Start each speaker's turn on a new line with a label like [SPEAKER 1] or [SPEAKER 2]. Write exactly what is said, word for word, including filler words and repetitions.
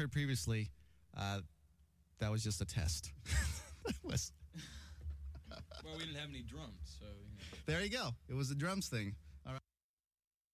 [SPEAKER 1] heard previously, uh, that was just a test. That was.
[SPEAKER 2] Well, we didn't have any drums, so. You know.
[SPEAKER 1] There you go. It was a drums thing.